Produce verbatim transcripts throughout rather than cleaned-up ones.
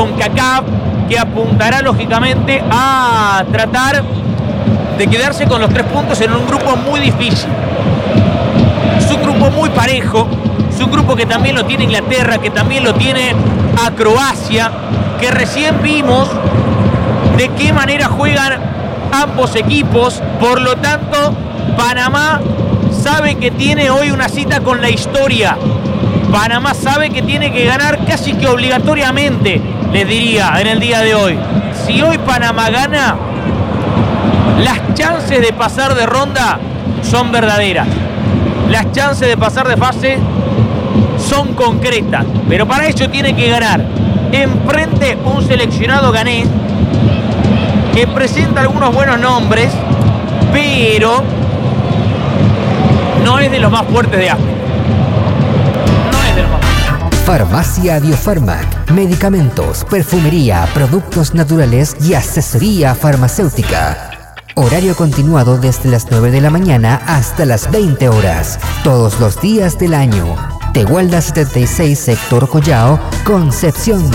CONCACAF, que apuntará lógicamente a tratar de quedarse con los tres puntos en un grupo muy difícil. Es un grupo muy parejo, es un grupo que también lo tiene Inglaterra, que también lo tiene a Croacia, que recién vimos de qué manera juegan ambos equipos. Por lo tanto, Panamá sabe que tiene hoy una cita con la historia. Panamá sabe que tiene que ganar casi que obligatoriamente, les diría, en el día de hoy. Si hoy Panamá gana, las chances de pasar de ronda son verdaderas. Las chances de pasar de fase son concretas. Pero para ello tiene que ganar. Enfrente un seleccionado ganés que presenta algunos buenos nombres, pero no es de los más fuertes de África. Farmacia Biofarmac, medicamentos, perfumería, productos naturales y asesoría farmacéutica. Horario continuado desde las nueve de la mañana hasta las veinte horas, todos los días del año. Tegualda setenta y seis, Sector Collao, Concepción.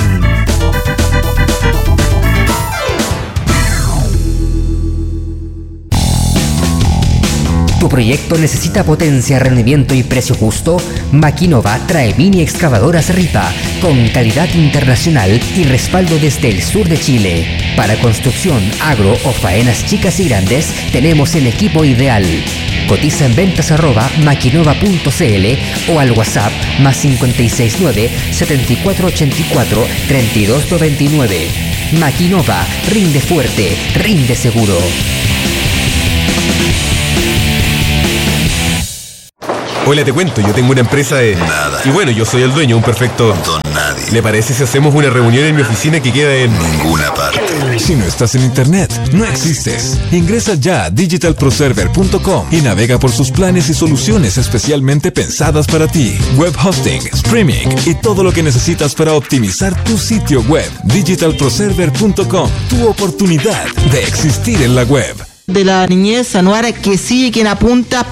¿Tu proyecto necesita potencia, rendimiento y precio justo? Maquinova trae mini excavadoras Ripa con calidad internacional y respaldo desde el sur de Chile. Para construcción, agro o faenas chicas y grandes, tenemos el equipo ideal. Cotiza en ventas arroba maquinova punto cl o al WhatsApp más cinco seis nueve, siete cuatro ocho cuatro, tres dos nueve nueve. Maquinova, rinde fuerte, rinde seguro. Hola, te cuento, yo tengo una empresa de... Nada. Y bueno, yo soy el dueño, un perfecto... Don nadie. ¿Le parece si hacemos una reunión en mi oficina que queda en... Ninguna parte. Si no estás en internet, no existes. Ingresa ya a digital pro server punto com y navega por sus planes y soluciones especialmente pensadas para ti. Web hosting, streaming y todo lo que necesitas para optimizar tu sitio web. digital pro server punto com, tu oportunidad de existir en la web. De la niñez, Anuara, que sigue quien apunta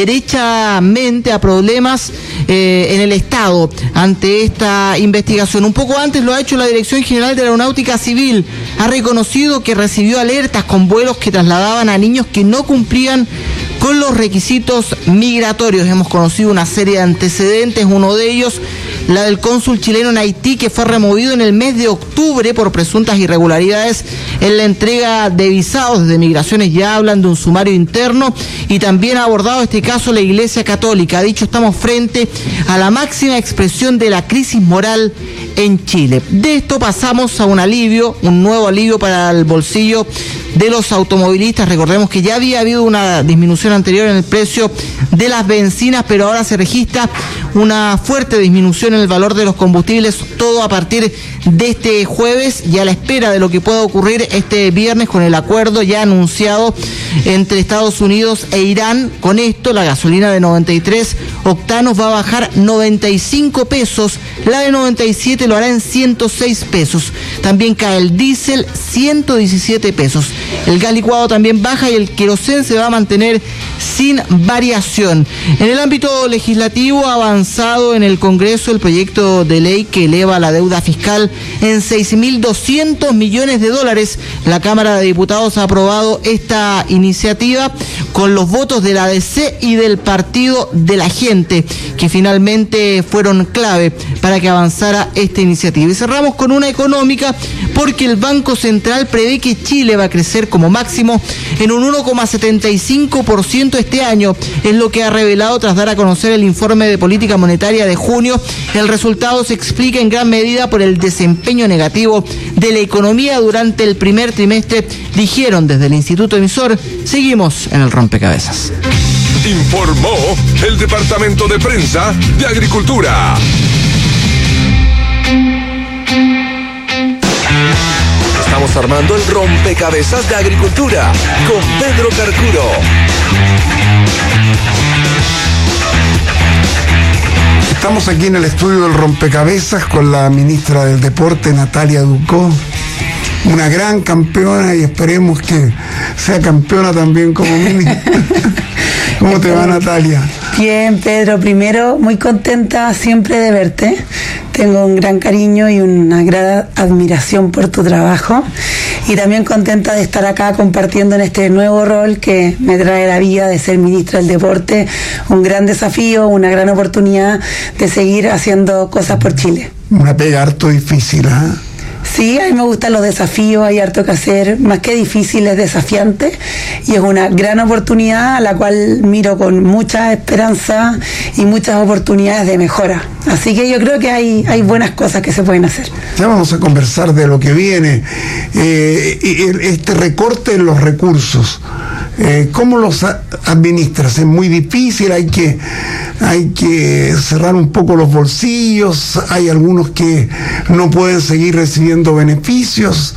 derechamente a problemas eh, en el Estado ante esta investigación. Un poco antes lo ha hecho la Dirección General de Aeronáutica Civil. Ha reconocido que recibió alertas con vuelos que trasladaban a niños que no cumplían con los requisitos migratorios. Hemos conocido una serie de antecedentes, uno de ellos la del cónsul chileno en Haití, que fue removido en el mes de octubre por presuntas irregularidades en la entrega de visados. Desde Migraciones ya hablan de un sumario interno, y también ha abordado este caso la Iglesia Católica. Ha dicho: estamos frente a la máxima expresión de la crisis moral en Chile. De esto pasamos a un alivio, un nuevo alivio para el bolsillo de los automovilistas. Recordemos que ya había habido una disminución anterior en el precio de las bencinas, pero ahora se registra una fuerte disminución en el valor de los combustibles, todo a partir de este jueves, y a la espera de lo que pueda ocurrir este viernes con el acuerdo ya anunciado entre Estados Unidos e Irán. Con esto, la gasolina de noventa y tres octanos va a bajar noventa y cinco pesos, la de noventa y siete lo hará en ciento seis pesos. También cae el diésel, ciento diecisiete pesos. El gas licuado también baja y el querosén se va a mantener sin variación. En el ámbito legislativo, ha avanzado en el Congreso el proyecto de ley que eleva la deuda fiscal en seis mil doscientos millones de dólares. La Cámara de Diputados ha aprobado esta iniciativa con los votos de la A D C y del Partido de la Gente, que finalmente fueron clave para que avanzara esta iniciativa. Y cerramos con una económica, porque el Banco Central prevé que Chile va a crecer como máximo en un uno coma setenta y cinco por ciento este año. Es lo que ha revelado tras dar a conocer el informe de política monetaria de junio. El resultado se explica en gran medida por el desempeño negativo de la economía durante el primer trimestre, dijeron desde el Instituto Emisor. Seguimos en el rompecabezas. Informó el Departamento de Prensa de Agricultura. Estamos armando el rompecabezas de Agricultura con Pedro Carcuro. Estamos aquí en el estudio del rompecabezas con la ministra del Deporte, Natalia Ducó, una gran campeona, y esperemos que sea campeona también como mini. ¿Cómo te va, Natalia? Bien, Pedro, primero muy contenta siempre de verte. Tengo un gran cariño y una gran admiración por tu trabajo y también contenta de estar acá compartiendo en este nuevo rol que me trae la vida de ser ministra del Deporte, un gran desafío, una gran oportunidad de seguir haciendo cosas por Chile. Una pega harto difícil, ¿eh? Sí, a mí me gustan los desafíos, hay harto que hacer, más que difícil es desafiante y es una gran oportunidad a la cual miro con mucha esperanza y muchas oportunidades de mejora. Así que yo creo que hay, hay buenas cosas que se pueden hacer. Ya vamos a conversar de lo que viene. Eh, este recorte en los recursos, eh, ¿cómo los administras? Es muy difícil, hay que, hay que cerrar un poco los bolsillos, hay algunos que no pueden seguir recibiendo beneficios.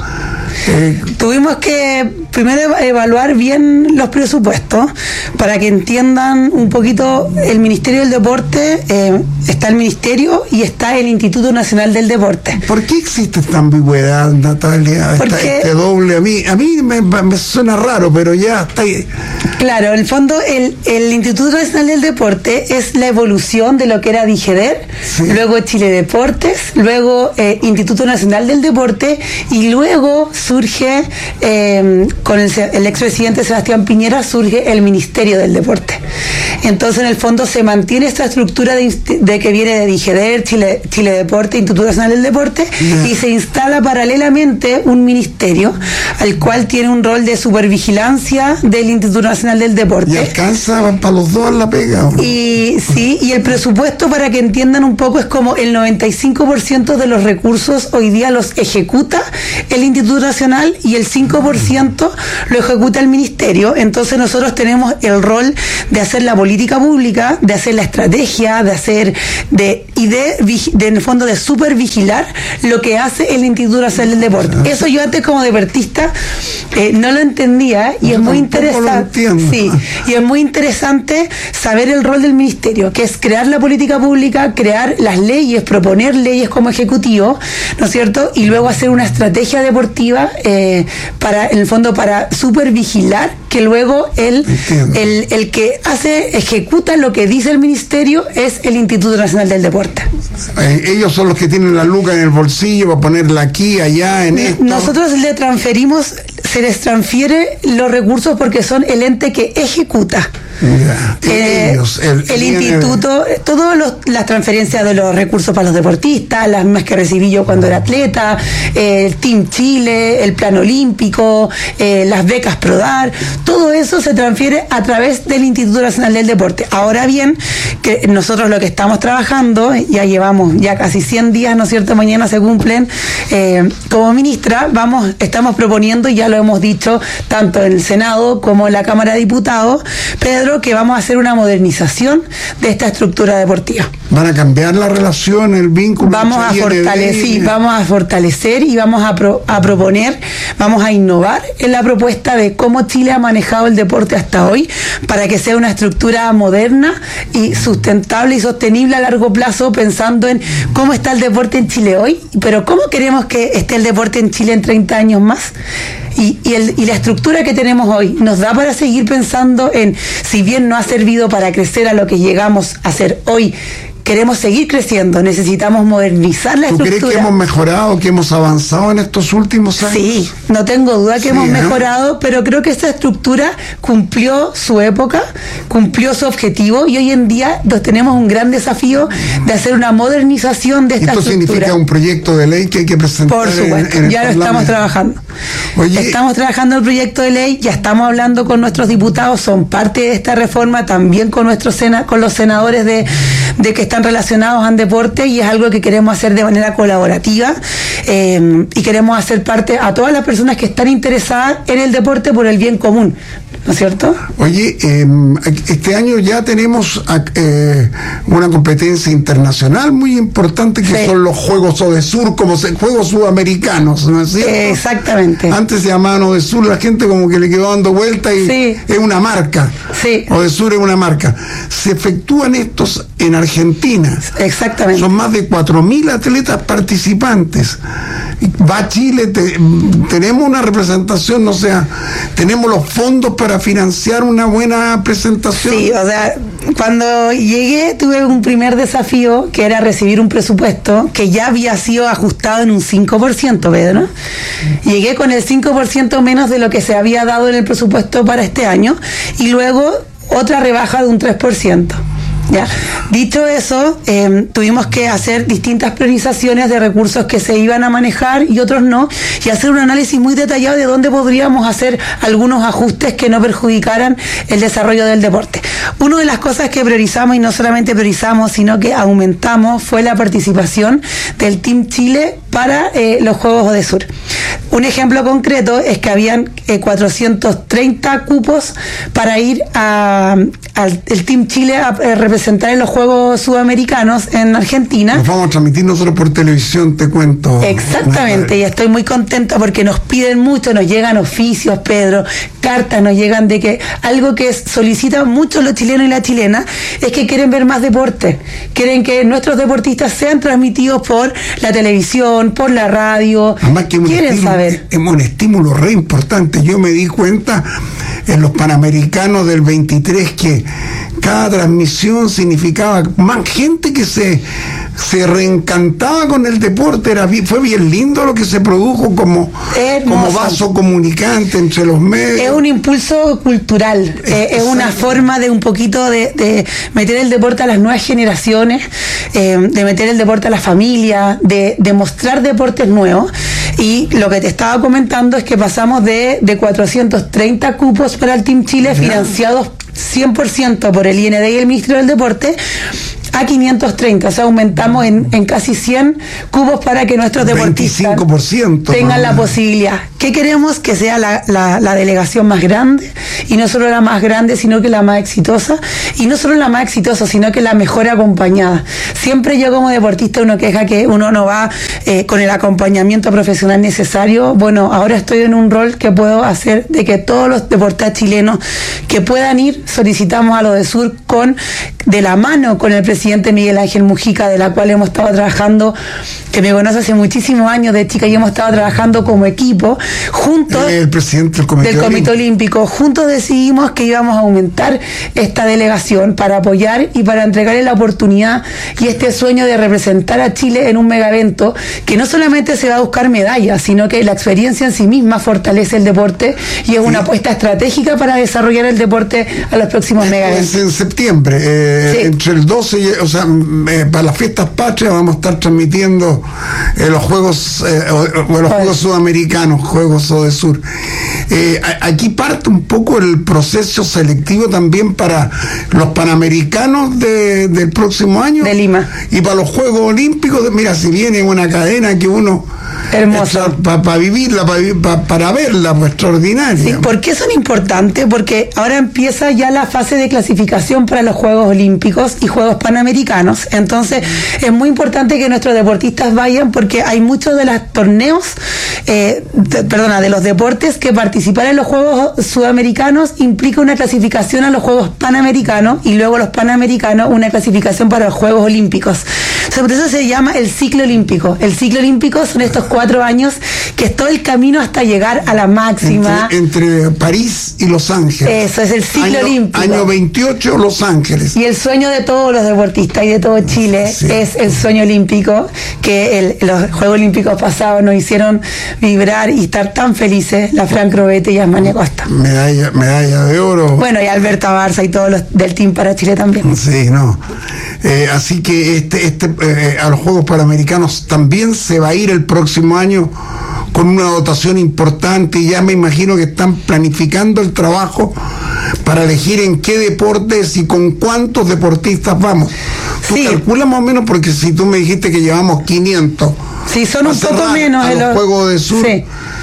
Eh, Tuvimos que primero evaluar bien los presupuestos para que entiendan un poquito. El Ministerio del Deporte, eh, está el Ministerio y está el Instituto Nacional del Deporte. ¿Por qué existe esta ambigüedad, Natalia? Porque, esta, este doble, a mí, a mí me, me suena raro, pero ya está ahí. Claro, en el fondo el, el Instituto Nacional del Deporte es la evolución de lo que era Digeder, sí. Luego Chile Deportes, luego eh, Instituto Nacional del Deporte y luego surge, eh, con el, el expresidente Sebastián Piñera, surge el Ministerio del Deporte. Entonces, en el fondo, se mantiene esta estructura de, de que viene de Digeder, Chile, Chile Deporte, Instituto Nacional del Deporte, yeah. Y se instala paralelamente un ministerio, al cual tiene un rol de supervigilancia del Instituto Nacional del Deporte. ¿Y alcanza para los dos la pega? ¿O no? Y sí, y el presupuesto, para que entiendan un poco, es como el noventa y cinco por ciento de los recursos hoy día los ejecuta el Instituto Nacional y el cinco por ciento lo ejecuta el Ministerio. Entonces nosotros tenemos el rol de hacer la política pública, de hacer la estrategia, de hacer de y de, de en el fondo de supervigilar lo que hace el Instituto Nacional del Deporte. Eso yo antes como deportista eh, no lo entendía y yo es muy interesante. Sí, y es muy interesante saber el rol del Ministerio, que es crear la política pública, crear las leyes, proponer leyes como ejecutivo, ¿no es cierto? Y luego hacer una estrategia deportiva eh, para, en el fondo, para supervigilar que luego el, el, el que hace, ejecuta lo que dice el Ministerio es el Instituto Nacional del Deporte. Eh, ellos son los que tienen la luca en el bolsillo para ponerla aquí, allá, en esto. Nosotros le transferimos, se les transfiere los recursos porque son el ente que ejecuta. Yeah. Eh, ellos, el, el instituto, el... todas las transferencias de los recursos para los deportistas, las mismas que recibí yo cuando era atleta, eh, el Team Chile, el Plan Olímpico, eh, las becas Prodar, todo eso se transfiere a través del Instituto Nacional del Deporte. Ahora bien, que nosotros lo que estamos trabajando, ya llevamos ya casi cien días, ¿no es cierto? Mañana se cumplen, eh, como ministra, vamos, estamos proponiendo, y ya lo hemos dicho tanto en el Senado como en la Cámara de Diputados, Pedro, que vamos a hacer una modernización de esta estructura deportiva. ¿Van a cambiar la relación, el vínculo? Vamos a fortalecer, sí, vamos a fortalecer y vamos a, pro, a proponer, vamos a innovar en la propuesta de cómo Chile ha manejado el deporte hasta hoy para que sea una estructura moderna y sustentable y sostenible a largo plazo, pensando en cómo está el deporte en Chile hoy, pero cómo queremos que esté el deporte en Chile en treinta años más. Y, y, el, y la estructura que tenemos hoy nos da para seguir pensando en, si bien no ha servido para crecer a lo que llegamos a ser hoy, queremos seguir creciendo, necesitamos modernizar la ¿Tú estructura. ¿Tú crees que hemos mejorado, que hemos avanzado en estos últimos años? Sí, no tengo duda que sí, hemos mejorado, ¿eh? Pero creo que esta estructura cumplió su época, cumplió su objetivo y hoy en día pues, tenemos un gran desafío de hacer una modernización de esta ¿Esto estructura. ¿Esto significa un proyecto de ley que hay que presentar? Por supuesto, en, en ya lo estamos trabajando. Oye, estamos trabajando el proyecto de ley, ya estamos hablando con nuestros diputados, son parte de esta reforma, también con nuestros sena, con los senadores de, de que están relacionados al deporte, y es algo que queremos hacer de manera colaborativa eh, y queremos hacer parte a todas las personas que están interesadas en el deporte por el bien común, ¿no es cierto? Oye, eh, este año ya tenemos eh, una competencia internacional muy importante que sí. Son los Juegos Odesur, como se, Juegos Sudamericanos, ¿no es cierto? Exactamente. Antes se llamaban Odesur, la gente como que le quedó dando vuelta y sí. Es una marca. Sí. Odesur es una marca. Se efectúan estos en Argentina. Exactamente. Son más de cuatro mil atletas participantes. Va Chile, te, tenemos una representación, o sea, tenemos los fondos para financiar una buena presentación. Sí, o sea, cuando llegué tuve un primer desafío que era recibir un presupuesto que ya había sido ajustado en un cinco por ciento, Pedro. Llegué con el cinco por ciento menos de lo que se había dado en el presupuesto para este año y luego otra rebaja de un tres por ciento. ¿Ya? Dicho eso, eh, tuvimos que hacer distintas priorizaciones de recursos que se iban a manejar y otros no, y hacer un análisis muy detallado de dónde podríamos hacer algunos ajustes que no perjudicaran el desarrollo del deporte. Una de las cosas que priorizamos, y no solamente priorizamos, sino que aumentamos, fue la participación del Team Chile para eh, los Juegos Odesur. Un ejemplo concreto es que habían eh, cuatrocientos treinta cupos para ir a, al el Team Chile a eh, representar en los Juegos Sudamericanos en Argentina. Nos vamos a transmitir nosotros por televisión, te cuento. Exactamente, y estoy muy contenta porque nos piden mucho, nos llegan oficios, Pedro, cartas, nos llegan de que algo que solicitan mucho los chilenos y las chilenas es que quieren ver más deporte, quieren que nuestros deportistas sean transmitidos por la televisión, por la radio. Además que quieren estímulo, saber. Es un estímulo re importante. Yo me di cuenta en los Panamericanos del veintitrés que cada transmisión significaba más gente que se, se reencantaba con el deporte. Era, fue bien lindo lo que se produjo como, como vaso comunicante entre los medios. Es un impulso cultural, eh, es una forma de un poquito de, de meter el deporte a las nuevas generaciones, eh, de meter el deporte a la familia, de, de mostrar deportes nuevos. Y lo que te estaba comentando es que pasamos de, de cuatrocientos treinta cupos para el Team Chile, financiados cien por ciento por el I N D y el Ministerio del Deporte, a quinientos treinta, o sea, aumentamos en, en casi cien cupos para que nuestros deportistas veinticinco por ciento, tengan ¿no? la posibilidad. ¿Qué queremos? Que sea la, la, la delegación más grande, y no solo la más grande, sino que la más exitosa, y no solo la más exitosa, sino que la mejor acompañada. Siempre yo como deportista uno queja que uno no va eh, con el acompañamiento profesional necesario. Bueno, ahora estoy en un rol que puedo hacer de que todos los deportistas chilenos que puedan ir, solicitamos a lo de Sur con de la mano con el presidente Miguel Ángel Mujica, de la cual hemos estado trabajando, que me conoce hace muchísimos años de chica, y hemos estado trabajando como equipo, juntos, el presidente del Comité, del Comité Olímpico. Olímpico, juntos decidimos que íbamos a aumentar esta delegación para apoyar y para entregarle la oportunidad y este sueño de representar a Chile en un megaevento que no solamente se va a buscar medallas, sino que la experiencia en sí misma fortalece el deporte y es una sí. apuesta estratégica para desarrollar el deporte a los próximos megaeventos. Es en septiembre, eh, sí. entre el doce y, o sea, eh, para las fiestas patrias vamos a estar transmitiendo eh, los Juegos eh, o, o los Juegos Sudamericanos, Juegos Odesur. Eh, aquí parte un poco el proceso selectivo también para los Panamericanos de, del próximo año. De Lima. Y para los Juegos Olímpicos, de, mira, si viene una cadena que uno... Hermoso. Para pa vivirla, pa, pa, para verla, pues extraordinaria. Sí, ¿por qué son importantes? Porque ahora empieza ya la fase de clasificación para los Juegos Olímpicos y Juegos Panamericanos. Entonces, es muy importante que nuestros deportistas vayan porque hay muchos de los torneos, eh, de, perdona, de los deportes que participar en los Juegos Sudamericanos implica una clasificación a los Juegos Panamericanos y luego los Panamericanos una clasificación para los Juegos Olímpicos. O sea, por eso se llama el ciclo olímpico. El ciclo olímpico son estos cuatro años que es todo el camino hasta llegar a la máxima. Entre, entre París y Los Ángeles. Eso es el ciclo año, olímpico. Año veintiocho, Los Ángeles. Y el sueño de todos los deportistas y de todo Chile sí. es el sueño olímpico, que el, los Juegos Olímpicos pasados nos hicieron vibrar y estar tan felices, la Fran Crobete y Asmania Costa. Medalla, medalla de oro. Bueno, y Alberta Barza y todos los del Team para Chile también. Sí, no. Eh, así que este, este eh, a los Juegos Panamericanos también se va a ir el próximo año con una dotación importante y ya me imagino que están planificando el trabajo para elegir en qué deportes y con cuántos deportistas vamos. Tú sí. calculas más o menos, porque si tú me dijiste que llevamos quinientos. Sí, son un poco menos a los los Juegos de Sur. Sí.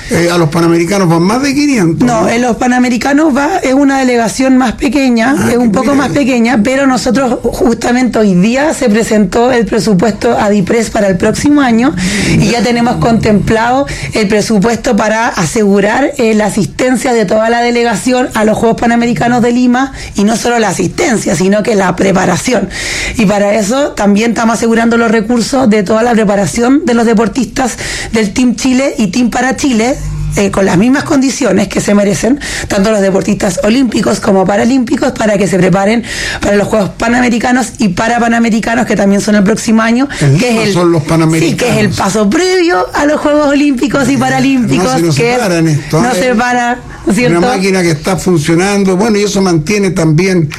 Eh, a los Panamericanos van más de quinientos. No, ¿no? en los Panamericanos va, es una delegación más pequeña, Ah, es un poco mira. más pequeña, pero nosotros justamente hoy día se presentó el presupuesto ADIPRES para el próximo año y ya tenemos contemplado el presupuesto para asegurar eh, la asistencia de toda la delegación a los Juegos Panamericanos de Lima, y no solo la asistencia, sino que la preparación. Y para eso también estamos asegurando los recursos de toda la preparación de los deportistas del Team Chile y Team para Chile, Eh, con las mismas condiciones que se merecen, tanto los deportistas olímpicos como paralímpicos, para que se preparen para los Juegos Panamericanos y Parapanamericanos, que también son el próximo año, El que Lima es el, son los Panamericanos. sí, que es el paso previo a los Juegos Olímpicos y Paralímpicos, No, si no se que es- paran esto, no ¿eh? se para, ¿no es cierto? Una máquina que está funcionando, bueno, y eso mantiene también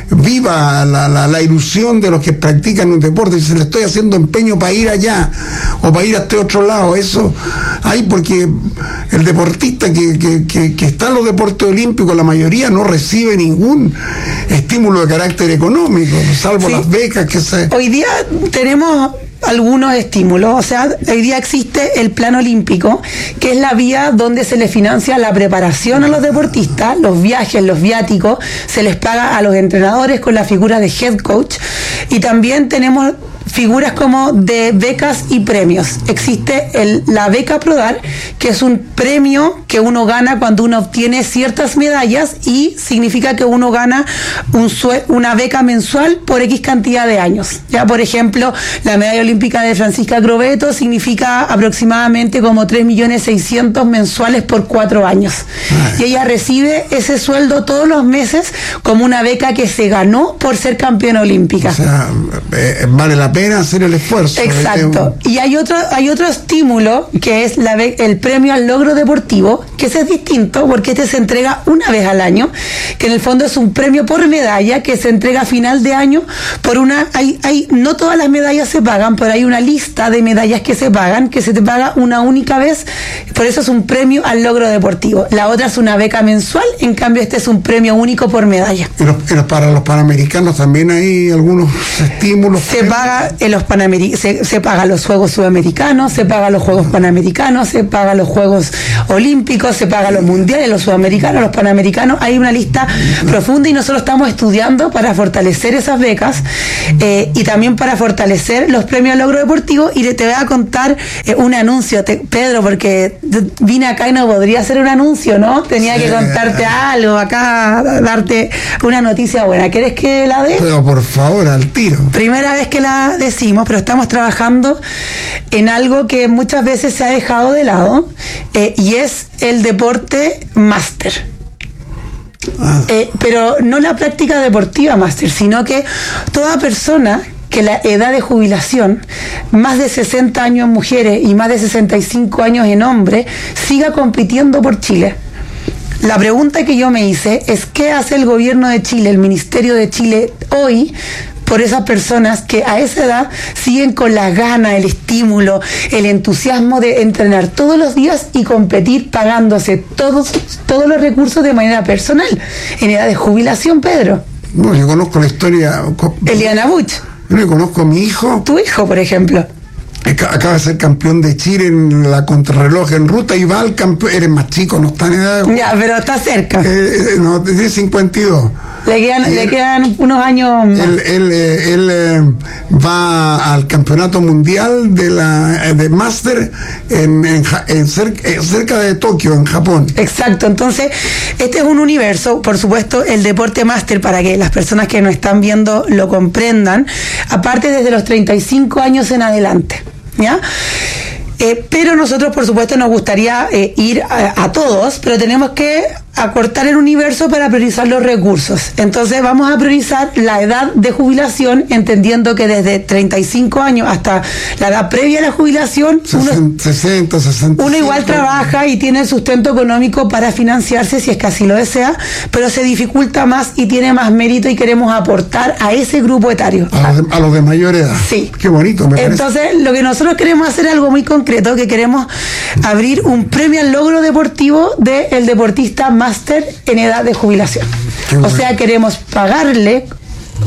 viva la, la, la ilusión de los que practican un deporte. Y se le estoy haciendo empeño para ir allá o para ir a este otro lado, eso hay, porque el deportista que, que, que, que está en los deportes olímpicos, la mayoría no recibe ningún estímulo de carácter económico, salvo Sí. las becas que se... Hoy día tenemos algunos estímulos, o sea, hoy día existe el plan olímpico, que es la vía donde se le financia la preparación a los deportistas, los viajes, los viáticos, se les paga a los entrenadores con la figura de head coach, y también tenemos figuras como de becas y premios. Existe el, la beca Prodar, que es un premio que uno gana cuando uno obtiene ciertas medallas, y significa que uno gana un sue- una beca mensual por X cantidad de años. Ya, por ejemplo, la medalla olímpica de Francisca Crobeto significa aproximadamente como tres millones seiscientos mensuales por cuatro años. Y ella recibe ese sueldo todos los meses como una beca que se ganó por ser campeona olímpica. O sea, eh, vale la pena hacer el esfuerzo. Exacto. Eh, Y hay otro, hay otro estímulo, que es la, be- el premio al logro deportivo, que ese es distinto porque este se entrega una vez al año, que en el fondo es un premio por medalla que se entrega a final de año por una, hay, hay, no todas las medallas se pagan, pero hay una lista de medallas que se pagan, que se te paga una única vez, por eso es un premio al logro deportivo. La otra es una beca mensual, en cambio este es un premio único por medalla. y los- y los- para los Panamericanos también hay algunos estímulos. Se paga en los Panameri- se, se paga los Juegos Sudamericanos, se paga los Juegos Panamericanos, se paga los Juegos Olímpicos, se paga los Mundiales, los Sudamericanos, los Panamericanos. Hay una lista profunda y nosotros estamos estudiando para fortalecer esas becas eh, y también para fortalecer los premios al logro deportivo. Y te voy a contar eh, un anuncio, te- Pedro, porque vine acá y no podría hacer un anuncio, ¿no? Tenía que contarte algo acá, darte una noticia buena. ¿Quieres que la dé? Pero por favor, al tiro. Primera vez que la decimos, pero estamos trabajando en algo que muchas veces se ha dejado de lado, eh, y es el deporte máster. Ah, Eh, pero no la práctica deportiva máster, sino que toda persona que la edad de jubilación, más de sesenta años en mujeres y más de sesenta y cinco años en hombres, siga compitiendo por Chile. La pregunta que yo me hice es: ¿qué hace el gobierno de Chile, el Ministerio de Chile hoy por esas personas que a esa edad siguen con las ganas, el estímulo, el entusiasmo de entrenar todos los días y competir pagándose todos, todos los recursos de manera personal en edad de jubilación, Pedro? no, yo conozco la historia. co- Eliana Buch, Yo le conozco a mi hijo, tu hijo, por ejemplo. que acaba de ser campeón de Chile en la contrarreloj en ruta, y va al campeón. Eres más chico, no está en edad. Ya, pero está cerca. Eh, eh, no, tiene cincuenta y dos. Le quedan, y le él- quedan unos años más. Él, él, eh, él, eh, va al campeonato mundial de la de máster en, en, Ja- en cer- eh, cerca de Tokio, en Japón. Exacto, entonces este es un universo, por supuesto, el deporte máster, para que las personas que nos están viendo lo comprendan, aparte desde los treinta y cinco años en adelante, ¿ya? Eh, pero nosotros, por supuesto, nos gustaría eh, ir a, a todos, pero tenemos que acortar el universo para priorizar los recursos. Entonces vamos a priorizar la edad de jubilación, entendiendo que desde treinta y cinco años hasta la edad previa a la jubilación, uno, sesenta, sesenta. uno igual trabaja y tiene el sustento económico para financiarse si es que así lo desea, pero se dificulta más y tiene más mérito, y queremos aportar a ese grupo etario. A los de, a los de mayor edad. Sí. Qué bonito, me parece. Entonces, lo que nosotros queremos hacer es algo muy concreto, que queremos abrir un premio al logro deportivo del deportista máster en edad de jubilación. Qué O bueno. sea, queremos pagarle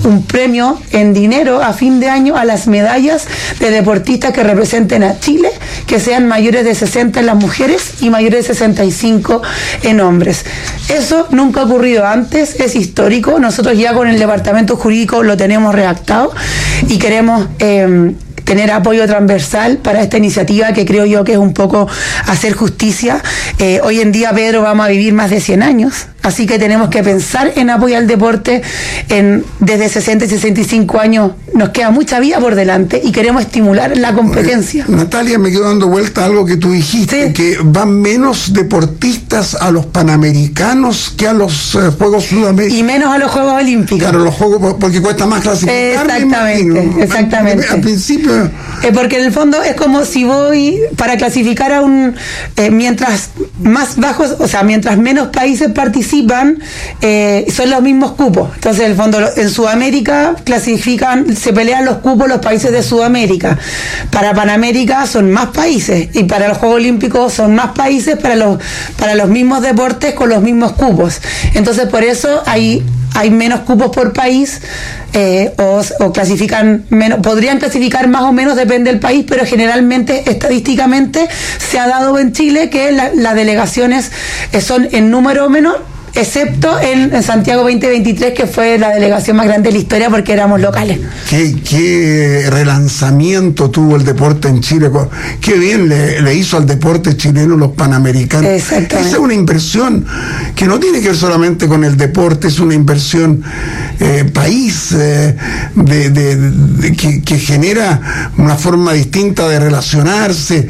un premio en dinero a fin de año a las medallas de deportistas que representen a Chile, que sean mayores de sesenta en las mujeres y mayores de sesenta y cinco en hombres. Eso nunca ha ocurrido antes, es histórico. Nosotros ya con el departamento jurídico lo tenemos redactado y queremos eh, tener apoyo transversal para esta iniciativa, que creo yo que es un poco hacer justicia. Eh, hoy en día, Pedro, vamos a vivir más de cien años, así que tenemos que pensar en apoyar al deporte. En, desde sesenta y sesenta y cinco años nos queda mucha vida por delante y queremos estimular la competencia. Oye, Natalia, me quedo dando vuelta a algo que tú dijiste, sí, que van menos deportistas a los Panamericanos que a los eh, Juegos Sudamericanos. Y menos a los Juegos Olímpicos. Claro, los Juegos, porque cuesta más clasificar. Exactamente, exactamente. Al principio... Eh, porque en el fondo es como si voy para clasificar a un... Eh, mientras más bajos, o sea, mientras menos países participan, eh, son los mismos cupos. Entonces, en el fondo, en Sudamérica clasifican, se pelean los cupos los países de Sudamérica. Para Panamérica son más países, y para los Juegos Olímpicos son más países para los, para los mismos deportes con los mismos cupos. Entonces, por eso hay... hay menos cupos por país, eh, o, o clasifican menos, podrían clasificar más o menos, depende del país, pero generalmente, estadísticamente, se ha dado en Chile que la, las delegaciones eh, son en número menor, excepto en, en Santiago veinte veintitrés, que fue la delegación más grande de la historia porque éramos locales. Qué, qué relanzamiento tuvo el deporte en Chile, qué bien le, le hizo al deporte chileno los Panamericanos. Exactamente. Esa es una inversión que no tiene que ver solamente con el deporte, es una inversión eh, país, eh, de, de, de, que, que genera una forma distinta de relacionarse,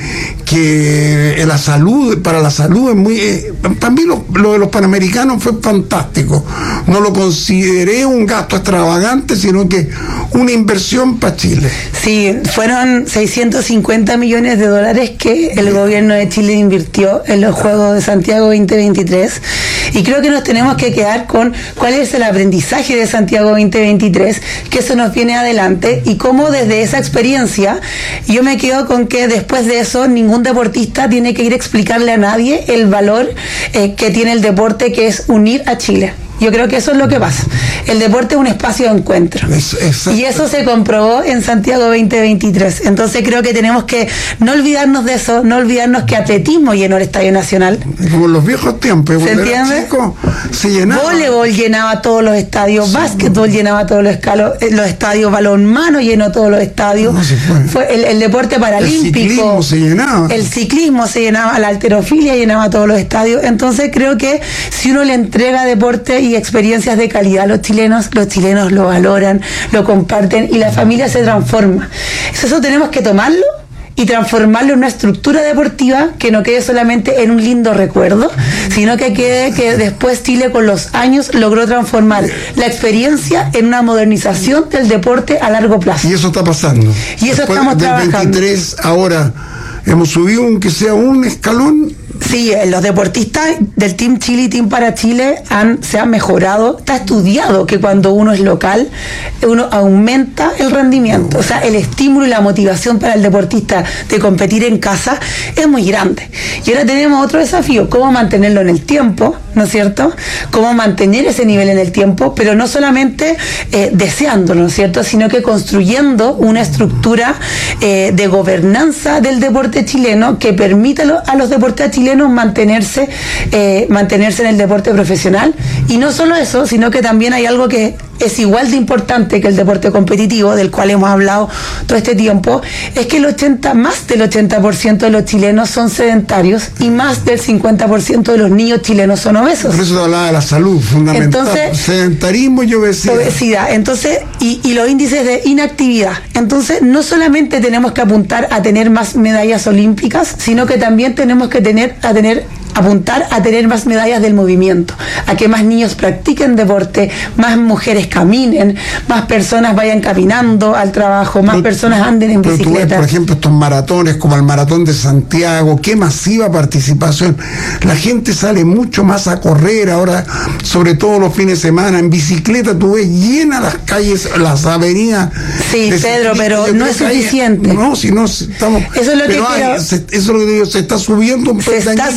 que la salud, para la salud es muy... Eh, también lo, lo de los Panamericanos fue fantástico. No lo consideré un gasto extravagante, sino que una inversión para Chile. Sí, fueron seiscientos cincuenta millones de dólares que el gobierno de Chile invirtió en los Juegos de Santiago veinte veintitrés, y creo que nos tenemos que quedar con cuál es el aprendizaje de Santiago veinte veintitrés, que eso nos viene adelante, y cómo desde esa experiencia yo me quedo con que después de eso ningún deportista tiene que ir a explicarle a nadie el valor eh, que tiene el deporte, que es unir a Chile. Yo creo que eso es lo que pasa. El deporte es un espacio de encuentro. Es, y eso se comprobó en Santiago veinte veintitrés. Entonces creo que tenemos que no olvidarnos de eso, no olvidarnos que atletismo llenó el Estadio Nacional. Como en los viejos tiempos. ¿Se entiende? Chico, se llenaba. Voleibol llenaba todos los estadios, sí, básquetbol llenaba todos los, escalos, los estadios, balonmano llenó todos los estadios. No, fue. Fue el, el deporte paralímpico. El ciclismo se llenaba. El ciclismo se llenaba, la halterofilia llenaba todos los estadios. Entonces creo que si uno le entrega deporte y experiencias de calidad a los chilenos, los chilenos lo valoran, lo comparten y la familia se transforma. Eso tenemos que tomarlo y transformarlo en una estructura deportiva que no quede solamente en un lindo recuerdo, sino que quede que después Chile con los años logró transformar la experiencia en una modernización del deporte a largo plazo. Y eso está pasando. Y eso después estamos del trabajando. veintitrés, ahora hemos subido aunque sea un escalón. Sí, los deportistas del Team Chile y Team para Chile han, se han mejorado. Está estudiado que cuando uno es local, uno aumenta el rendimiento. O sea, el estímulo y la motivación para el deportista de competir en casa es muy grande. Y ahora tenemos otro desafío, cómo mantenerlo en el tiempo, ¿no es cierto? Cómo mantener ese nivel en el tiempo, pero no solamente eh, deseándolo, ¿no es cierto? Sino que construyendo una estructura eh, de gobernanza del deporte chileno que permita a los deportistas chilenos mantenerse eh, mantenerse en el deporte profesional. Y no solo eso, sino que también hay algo que es igual de importante que el deporte competitivo, del cual hemos hablado todo este tiempo, es que el ochenta, más del ochenta por ciento de los chilenos son sedentarios y más del cincuenta por ciento de los niños chilenos son obesos. Por eso te hablaba de la salud, fundamental. Entonces, sedentarismo y obesidad. Obesidad. Entonces, y, y los índices de inactividad. Entonces, no solamente tenemos que apuntar a tener más medallas olímpicas, sino que también tenemos que tener a tener apuntar a tener más medallas del movimiento, a que más niños practiquen deporte, más mujeres caminen, más personas vayan caminando al trabajo, más pero, personas anden en bicicleta. Tú ves, por ejemplo, estos maratones como el Maratón de Santiago, qué masiva participación. La gente sale mucho más a correr ahora, sobre todo los fines de semana, en bicicleta. Tú ves llena las calles, las avenidas. Sí, Pedro, pero no es suficiente. No, si no estamos. Eso es lo que hay, quiero. Se, eso es lo que digo, se está subiendo un Se está subiendo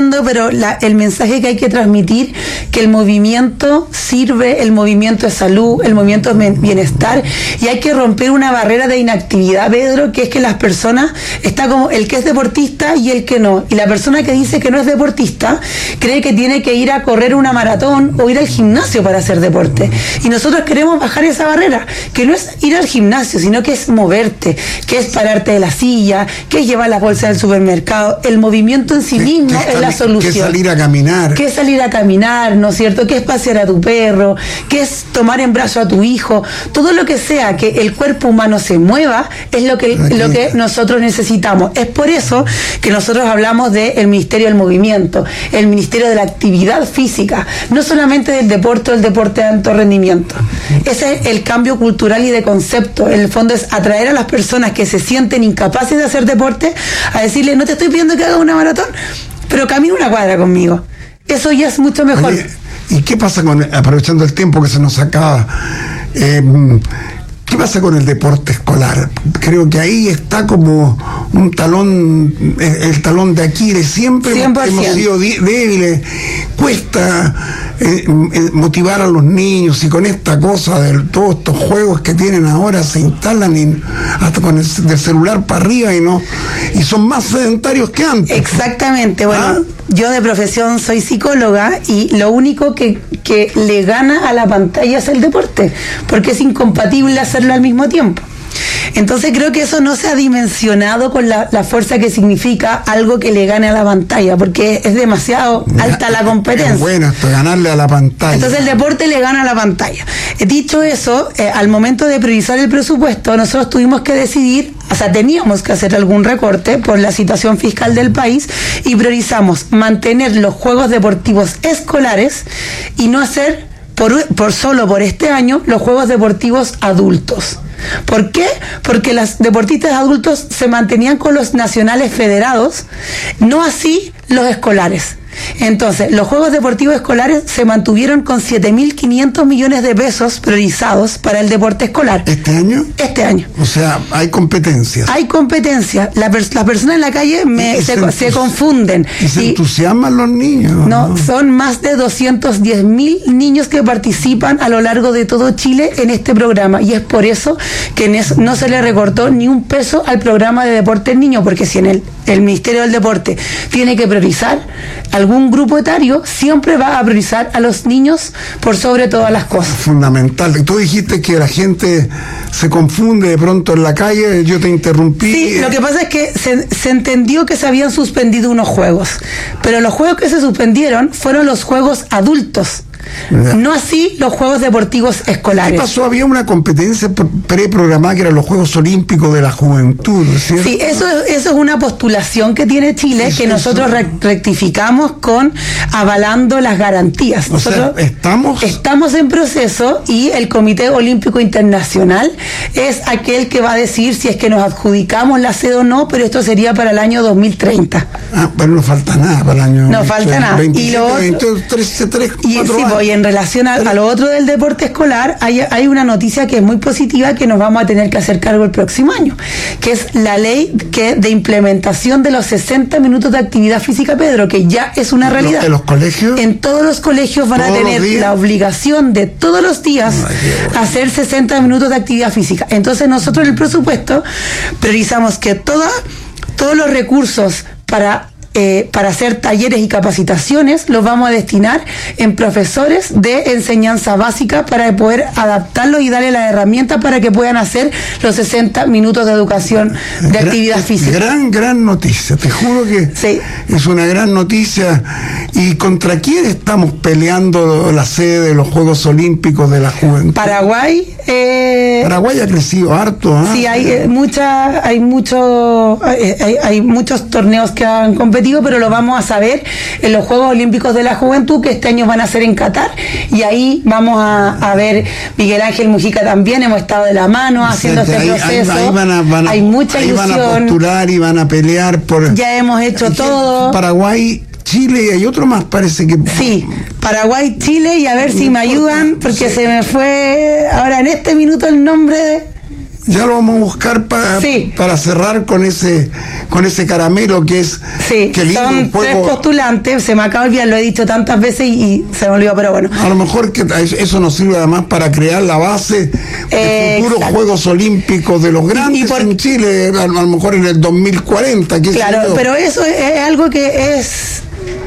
entiendo, pero la, el mensaje que hay que transmitir, que el movimiento sirve, el movimiento es salud, el movimiento es bienestar, y hay que romper una barrera de inactividad, Pedro, que es que las personas, está como el que es deportista y el que no, y la persona que dice que no es deportista cree que tiene que ir a correr una maratón o ir al gimnasio para hacer deporte, y nosotros queremos bajar esa barrera, que no es ir al gimnasio, sino que es moverte, que es pararte de la silla, que es llevar la bolsa del supermercado. El movimiento en sí mismo es, es la solución. Que es salir a caminar. Que es salir a caminar, ¿no es cierto? Que es pasear a tu perro, que es tomar en brazo a tu hijo. Todo lo que sea que el cuerpo humano se mueva es lo que, lo que nosotros necesitamos. Es por eso que nosotros hablamos del Ministerio del Movimiento, el Ministerio de la Actividad Física, no solamente del deporte o el deporte de alto rendimiento. Ese es el cambio cultural y de concepto. En el fondo es atraer a las personas que se sienten incapaces de hacer deporte a decirle, no te estoy pidiendo que hagas una maratón, pero camina una cuadra conmigo. Eso ya es mucho mejor. Oye, ¿y qué pasa con, aprovechando el tiempo que se nos acaba, eh, qué pasa con el deporte escolar? Creo que ahí está como un talón, el, el talón de Aquiles. Siempre cien por ciento. hemos sido débiles. Cuesta eh, eh, motivar a los niños, y con esta cosa de todos estos juegos que tienen ahora se instalan y, hasta con el del celular para arriba, y no y son más sedentarios que antes. Exactamente. Bueno, ¿Ah? Yo de profesión soy psicóloga, y lo único que, que le gana a la pantalla es el deporte, porque es incompatible hacerlo al mismo tiempo. Entonces creo que eso no se ha dimensionado con la, la fuerza que significa algo que le gane a la pantalla, porque es demasiado alta la competencia. Es bueno esto, ganarle a la pantalla. Entonces el deporte le gana a la pantalla. Eh, dicho eso, eh, al momento de priorizar el presupuesto, nosotros tuvimos que decidir, o sea, teníamos que hacer algún recorte por la situación fiscal del país, y priorizamos mantener los juegos deportivos escolares y no hacer por, por solo por este año los juegos deportivos adultos. ¿Por qué? Porque los deportistas adultos se mantenían con los nacionales federados, no así los escolares. Entonces, los Juegos Deportivos Escolares se mantuvieron con siete mil quinientos millones de pesos priorizados para el deporte escolar. ¿Este año? Este año. O sea, hay competencias. Hay competencia. La pers- las personas en la calle me, se, se, se confunden. Y se y, entusiasman los niños. No, ¿no? son más de doscientos diez mil niños que participan a lo largo de todo Chile en este programa. Y es por eso que en eso no se le recortó ni un peso al programa de deporte en niños, porque si en el, el Ministerio del Deporte tiene que priorizar algún grupo etario, siempre va a priorizar a los niños por sobre todas las cosas. Fundamental. Tú dijiste que la gente se confunde de pronto en la calle, yo te interrumpí. Sí, lo que pasa es que se, se entendió que se habían suspendido unos juegos, pero los juegos que se suspendieron fueron los juegos adultos. No así los Juegos Deportivos Escolares. ¿Qué pasó? Había una competencia preprogramada que eran los Juegos Olímpicos de la Juventud, ¿cierto? Sí, eso, eso es una postulación que tiene Chile, Eso, que nosotros eso. rectificamos con avalando las garantías. O Nosotros sea, estamos... estamos en proceso, y el Comité Olímpico Internacional es aquel que va a decir si es que nos adjudicamos la sede o no, pero esto sería para el año dos mil treinta. Ah, pero no falta nada para el año... No falta nada. veintisiete, Y lo otro- veintiocho, tres, Y, cuatro sí, años. pues, y en relación a, a lo otro del deporte escolar, hay, hay una noticia que es muy positiva, que nos vamos a tener que hacer cargo el próximo año, que es la ley que de implementación de los sesenta minutos de actividad física, Pedro, que ya es una realidad. ¿En los colegios? En todos los colegios van a ¿Todos los tener días? la obligación de todos los días Ay, qué bueno. hacer sesenta minutos de actividad física. Entonces nosotros en el presupuesto priorizamos que toda, todos los recursos para Eh, para hacer talleres y capacitaciones los vamos a destinar en profesores de enseñanza básica, para poder adaptarlos y darle las herramientas para que puedan hacer los sesenta minutos de educación de Gran- actividad física. Gran, gran noticia, te juro que Sí. es una gran noticia. ¿Y contra quién estamos peleando la sede de los Juegos Olímpicos de la Juventud? Paraguay, eh, Paraguay ha crecido harto, ¿ah? sí, hay eh, mucha, hay mucho, hay, hay, hay muchos torneos que han competido, pero lo vamos a saber en los Juegos Olímpicos de la Juventud, que este año van a ser en Qatar, y ahí vamos a, a ver Miguel Ángel Mujica también, hemos estado de la mano haciendo O sea, este ahí- ahí- proceso. ahí van a- van a- hay mucha ahí van a ilusión, postular y van a pelear por... ya hemos hecho todo. Paraguay, Chile y hay otro más, parece que... Sí, Paraguay, Chile, y a ver si me ayudan, porque se me fue ahora en este minuto el nombre de... Ya lo vamos a buscar para, sí. para cerrar con ese con ese caramelo que es sí, que lindo son juego. Tres postulantes, se me acaba de olvidar, lo he dicho tantas veces y, y se me olvidó, pero bueno. A lo mejor que eso nos sirve además para crear la base de eh, futuros exacto. Juegos Olímpicos de los grandes y, y por, en Chile, a, a lo mejor en el dos mil cuarenta. Claro, pero eso es, es algo que es...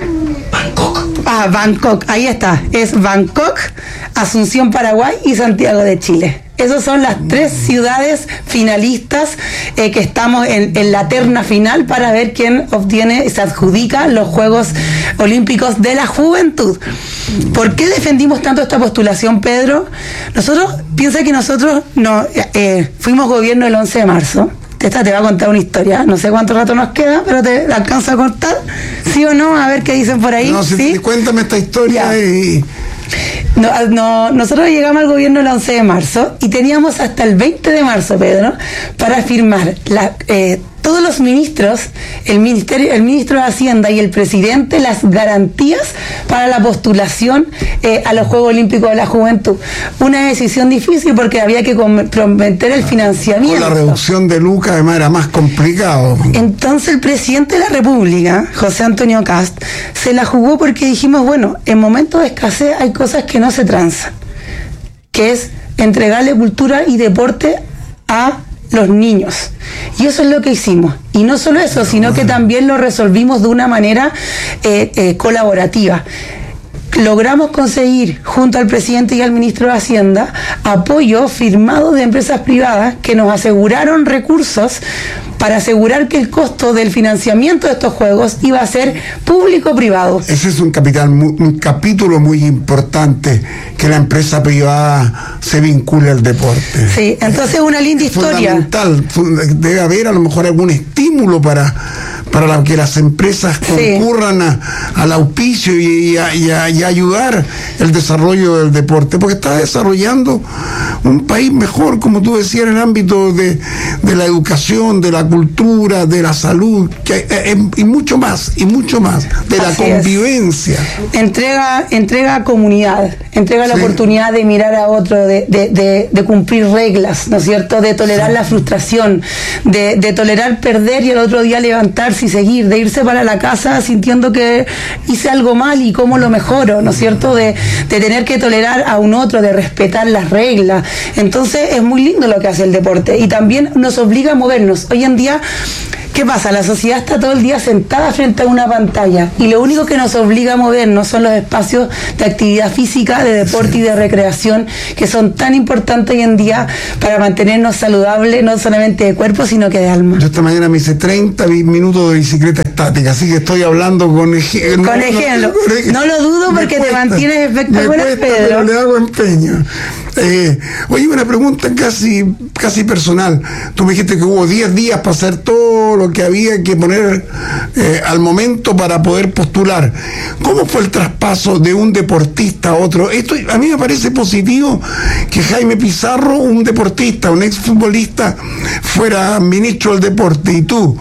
Bangkok. Ah, Bangkok, ahí está. Es Bangkok, Asunción, Paraguay y Santiago de Chile. Esas son las tres ciudades finalistas eh, que estamos en, en la terna final para ver quién obtiene y se adjudica los Juegos Olímpicos de la Juventud. ¿Por qué defendimos tanto esta postulación, Pedro? Nosotros, piensa que nosotros no, eh, fuimos gobierno el once de marzo. Esta te va a contar una historia, no sé cuánto rato nos queda, pero te la alcanzo a contar, ¿sí o no? A ver qué dicen por ahí. No, si ¿sí? te, cuéntame esta historia. Y... No, no, nosotros llegamos al gobierno el once de marzo y teníamos hasta el veinte de marzo, Pedro, para firmar la, eh, todos los ministros, el ministerio, el ministro de Hacienda y el presidente, las garantías para la postulación eh, a los Juegos Olímpicos de la Juventud. Una decisión difícil porque había que comprometer el financiamiento. Con la reducción de lucas además era más complicado. Entonces el presidente de la República, José Antonio Kast, se la jugó porque dijimos, bueno, en momentos de escasez hay cosas que no se transan, que es entregarle cultura y deporte a los niños. Y eso es lo que hicimos. Y no solo eso, sino que también lo resolvimos de una manera eh, eh, colaborativa. Logramos conseguir, junto al presidente y al ministro de Hacienda, apoyo firmado de empresas privadas que nos aseguraron recursos para asegurar que el costo del financiamiento de estos juegos iba a ser público-privado. Ese es un capital, un capítulo muy importante, que la empresa privada se vincule al deporte. Sí, entonces es una linda historia. Fundamental, debe haber a lo mejor algún estímulo para para la, que las empresas concurran sí. a, al auspicio y, y, a, y, a, y a ayudar el desarrollo del deporte, porque está desarrollando un país mejor, como tú decías, en el ámbito de, de la educación, de la cultura, de la salud, que, eh, y mucho más, y mucho más, de la Así convivencia. Es. Entrega, entrega comunidad, entrega la sí. oportunidad de mirar a otro, de, de, de, de cumplir reglas, ¿no es cierto?, de tolerar sí. la frustración, de, de tolerar perder y el otro día levantarse y seguir, de irse para la casa sintiendo que hice algo mal y cómo lo mejoro, ¿no es cierto?, de, de tener que tolerar a un otro, de respetar las reglas. Entonces es muy lindo lo que hace el deporte y también nos obliga a movernos. Hoy en día, ¿qué pasa? La sociedad está todo el día sentada frente a una pantalla y lo único que nos obliga a movernos son los espacios de actividad física, de deporte y de recreación, que son tan importantes hoy en día para mantenernos saludables, no solamente de cuerpo, sino que de alma. Yo esta mañana me hice treinta minutos de bicicleta estática, así que estoy hablando con ejemplo. Con ejemplo. No, no lo dudo porque cuesta, te mantienes espectacular, me cuesta, Pedro. Pero le hago empeño. Eh, oye, una pregunta casi, casi personal. Tú me dijiste que hubo diez días para hacer todo lo que había que poner eh, al momento para poder postular. ¿Cómo fue el traspaso de un deportista a otro? Esto a mí me parece positivo que Jaime Pizarro, un deportista, un exfutbolista, fuera ministro del deporte y tú,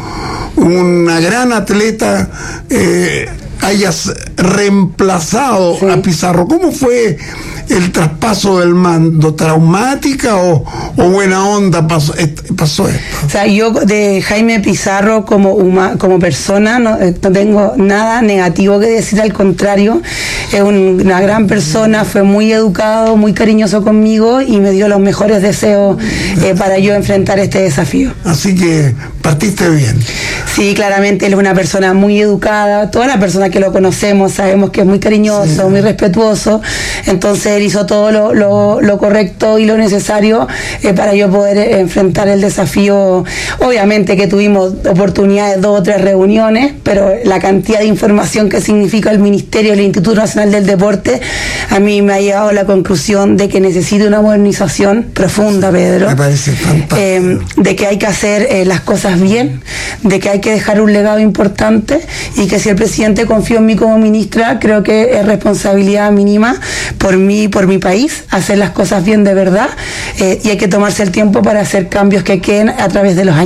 una gran atleta, eh, hayas reemplazado sí. a Pizarro. ¿Cómo fue el traspaso del mando? ¿Traumática o, o buena onda pasó, pasó esto? O sea, yo de Jaime Pizarro como, uma, como persona no, no tengo nada negativo que decir, al contrario, es un, una gran persona, fue muy educado, muy cariñoso conmigo y me dio los mejores deseos eh, para yo enfrentar este desafío. Así que partiste bien. Sí, claramente él es una persona muy educada, todas las personas que lo conocemos sabemos que es muy cariñoso, sí. muy respetuoso, entonces él hizo todo lo, lo, lo correcto y lo necesario eh, para yo poder eh, enfrentar el desafío. Obviamente que tuvimos oportunidades, dos o tres reuniones, pero la cantidad de información que significa el Ministerio del Instituto Nacional del Deporte a mí me ha llevado a la conclusión de que necesita una modernización profunda, Pedro. Me parece fantástico. Eh, de que hay que hacer eh, las cosas bien, de que hay que dejar un legado importante y que si el presidente confió en mí como ministra, creo que es responsabilidad mínima por mí, por mi país, hacer las cosas bien de verdad eh, y hay que tomarse el tiempo para hacer cambios que queden a través de los años.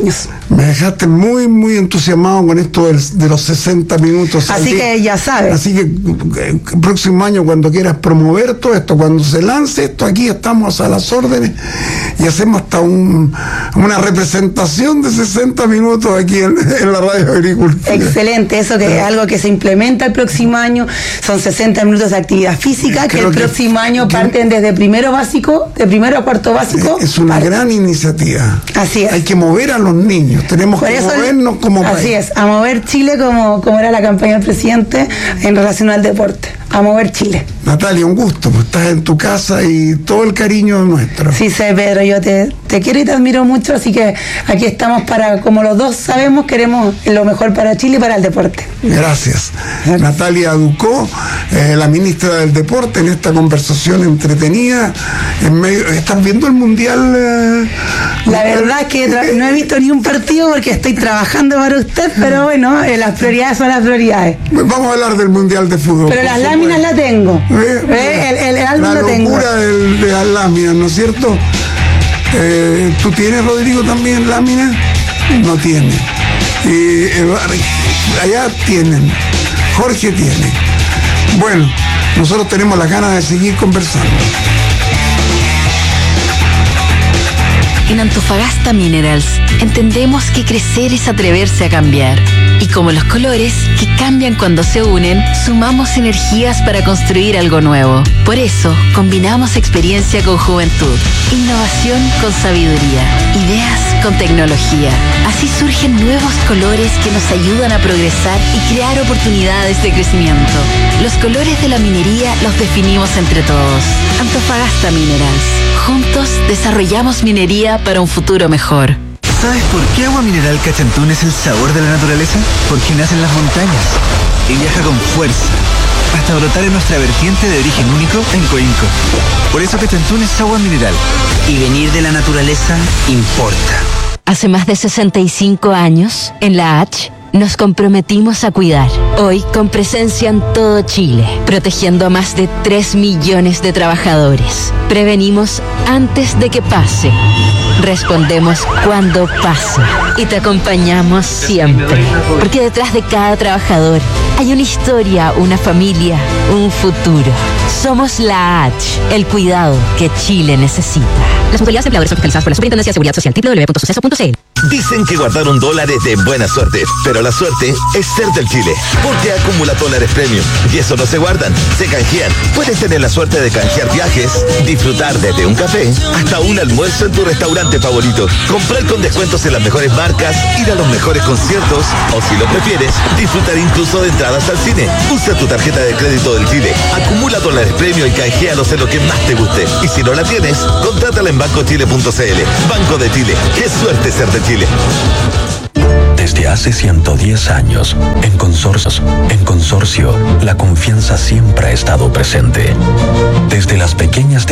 Me dejaste muy, muy entusiasmado con esto del, de los sesenta minutos. Así, así que ya sabes. Así que el próximo año, cuando quieras promover todo esto, cuando se lance esto, aquí estamos a las órdenes y hacemos hasta un, una representación de sesenta minutos aquí en, en la Radio Agricultura. Excelente, eso que es algo que se implementa el próximo año, son sesenta minutos de actividad física, que el que, próximo año que, parten desde primero básico, de primero a cuarto básico. Es una parte. gran iniciativa. Así es. Hay que mover a los niños. Tenemos Por que eso, movernos como país. Así es, a mover Chile como, como era la campaña del presidente en relación al deporte, a mover Chile. Natalia, un gusto, pues estás en tu casa y todo el cariño es nuestro. Sí, sé, Pedro, yo te, te quiero y te admiro mucho, así que aquí estamos para, como los dos sabemos, queremos lo mejor para Chile y para el deporte. Gracias. Gracias. Natalia Ducó, eh, la ministra del Deporte, en esta conversación entretenida. En medio, ¿estás viendo el Mundial? Eh, la verdad es que tra- no he visto ni un partido porque estoy trabajando para usted, pero bueno, eh, las prioridades son las prioridades. Vamos a hablar del Mundial de Fútbol. Pero las láminas las tengo. ¿Eh? ¿Eh? El, el, el álbum la lo tengo. locura del, de las láminas, ¿no es cierto? Eh, ¿Tú tienes, Rodrigo, también láminas? No tiene. Y eh, allá tienen. Jorge tiene. Bueno, nosotros tenemos las ganas de seguir conversando. En Antofagasta Minerals entendemos que crecer es atreverse a cambiar. Y como los colores, que cambian cuando se unen, sumamos energías para construir algo nuevo. Por eso, combinamos experiencia con juventud, innovación con sabiduría, ideas con tecnología. Así surgen nuevos colores que nos ayudan a progresar y crear oportunidades de crecimiento. Los colores de la minería los definimos entre todos. Antofagasta Minerals. Juntos desarrollamos minería para un futuro mejor. ¿Sabes por qué Agua Mineral Cachantún es el sabor de la naturaleza? Porque nace en las montañas y viaja con fuerza hasta brotar en nuestra vertiente de origen único en Coinco. Por eso Cachantún es agua mineral y venir de la naturaleza importa. Hace más de sesenta y cinco años, en la H, nos comprometimos a cuidar. Hoy, con presencia en todo Chile, protegiendo a más de tres millones de trabajadores. Prevenimos antes de que pase. Respondemos cuando pasa. Y te acompañamos siempre. Porque detrás de cada trabajador hay una historia, una familia, un futuro. Somos la H, el cuidado que Chile necesita. Las mutualidades empleadores son fiscalizadas por la Superintendencia de Seguridad Social. doble u doble u doble u punto suceso punto c l. Dicen que guardaron dólares de buena suerte, pero la suerte es ser del Chile, porque acumula dólares premium, y eso no se guardan, se canjean. Puedes tener la suerte de canjear viajes, disfrutar desde un café hasta un almuerzo en tu restaurante favorito, comprar con descuentos en las mejores marcas, ir a los mejores conciertos, o si lo prefieres, disfrutar incluso de entradas al cine. Usa tu tarjeta de crédito del Chile, acumula dólares premium y canjealos en lo que más te guste. Y si no la tienes, contrátala en banco chile punto c l. Banco de Chile, qué suerte ser de Chile. Desde hace ciento diez años, en Consorcios, en Consorcio, la confianza siempre ha estado presente. Desde las pequeñas